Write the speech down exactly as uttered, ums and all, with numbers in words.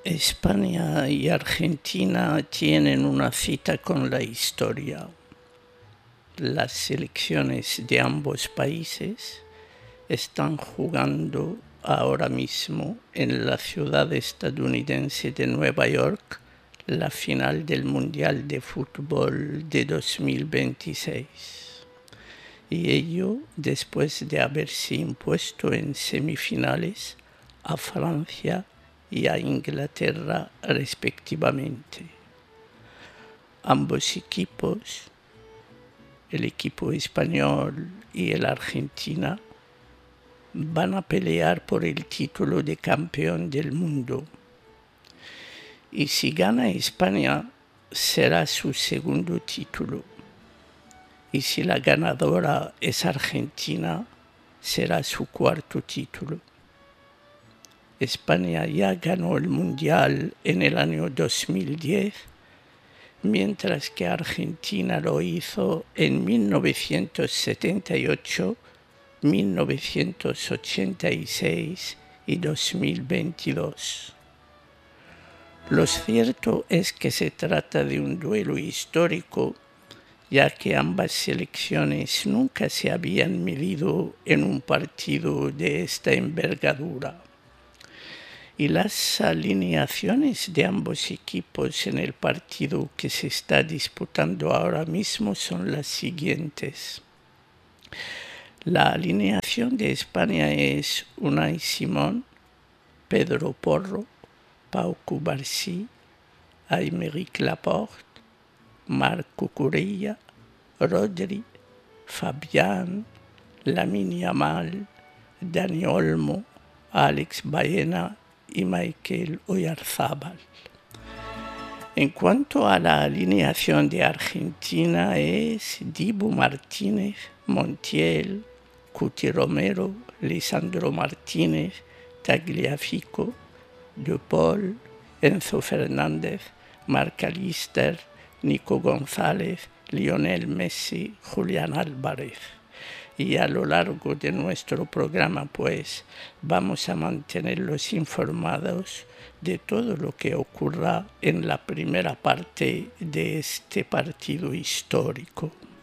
España y Argentina tienen una cita con la historia. Las selecciones de ambos países están jugando ahora mismo en la ciudad estadounidense de Nueva York la final del Mundial de Fútbol de dos mil veintiséis. Y ello después de haberse impuesto en semifinales a Francia y a Inglaterra respectivamente. Ambos equipos, el equipo español y el Argentina, van a pelear por el título de campeón del mundo. Y si gana España, será su segundo título. Y si la ganadora es Argentina, será su cuarto título. España ya ganó el Mundial en el año dos mil diez, mientras que Argentina lo hizo en mil novecientos setenta y ocho, mil novecientos ochenta y seis y dos mil veintidós. Lo cierto es que se trata de un duelo histórico, ya que ambas selecciones nunca se habían medido en un partido de esta envergadura. Y las alineaciones de ambos equipos en el partido que se está disputando ahora mismo son las siguientes. La alineación de España es Unai Simón, Pedro Porro, Pau Cubarsí, Aymeric Laporte, Marc Cucurella, Rodri, Fabián, Lamine Yamal, Dani Olmo, Alex Baena y Mikel Oyarzabal. En cuanto a la alineación de Argentina es Dibu Martínez, Montiel, Cuti Romero, Lisandro Martínez, Tagliafico, De Paul, Enzo Fernández, Marc Alister, Nico González, Lionel Messi, Julián Álvarez. Y a lo largo de nuestro programa, pues, vamos a mantenerlos informados de todo lo que ocurra en la primera parte de este partido histórico.